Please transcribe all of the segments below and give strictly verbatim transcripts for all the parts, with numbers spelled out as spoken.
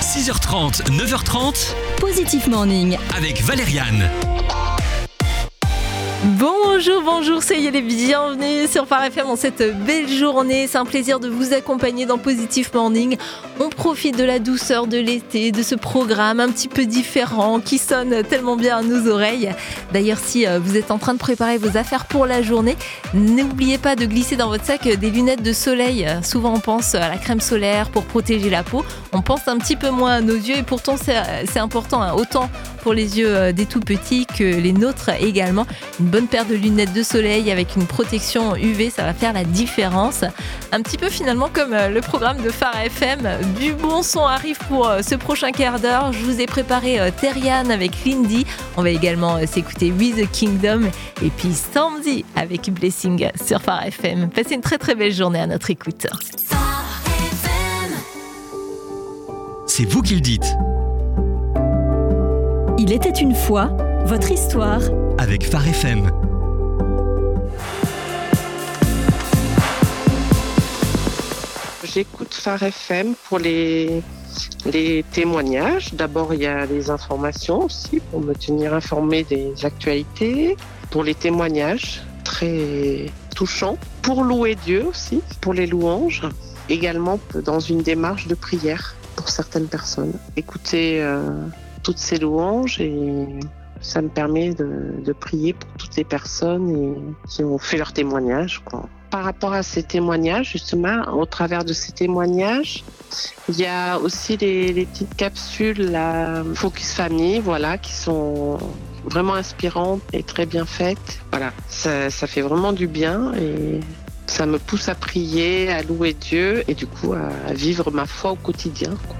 six heures trente, neuf heures trente, Positif Morning. avec Valériane. Bonjour, bonjour, soyez les bienvenus sur Phare F M en cette belle journée. C'est un plaisir de vous accompagner dans Positif Morning. On profite de la douceur de l'été, de ce programme un petit peu différent qui sonne tellement bien à nos oreilles. D'ailleurs, si vous êtes en train de préparer vos affaires pour la journée, n'oubliez pas de glisser dans votre sac des lunettes de soleil. Souvent, on pense à la crème solaire pour protéger la peau. On pense un petit peu moins à nos yeux et pourtant, c'est, c'est important, hein, autant pour les yeux des tout petits que les nôtres également. Une bonne paire de lunettes de soleil avec une protection U V, ça va faire la différence. Un petit peu finalement comme le programme de Phare F M. Du bon son arrive pour ce prochain quart d'heure. Je vous ai préparé Terrian avec Lindy. On va également s'écouter We the Kingdom et puis Sandy avec Blessing sur Phare F M. Passez une très très belle journée à notre écoute. C'est vous qui le dites. Il était une fois, votre histoire. Avec Phare F M. J'écoute Phare F M pour les, les témoignages. D'abord, il y a les informations aussi pour me tenir informée des actualités. Pour les témoignages, très touchants. Pour louer Dieu aussi, pour les louanges. Également dans une démarche de prière pour certaines personnes. Écouter euh, toutes ces louanges et ça me permet de, de prier pour toutes les personnes et qui ont fait leur témoignage, quoi. Par rapport à ces témoignages, justement, au travers de ces témoignages, il y a aussi les, les petites capsules, la Focus Famille, voilà, qui sont vraiment inspirantes et très bien faites. Voilà, ça, ça fait vraiment du bien et ça me pousse à prier, à louer Dieu et du coup à vivre ma foi au quotidien, quoi.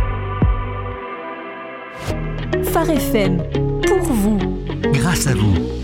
Phare F M, pour vous. Grâce à vous.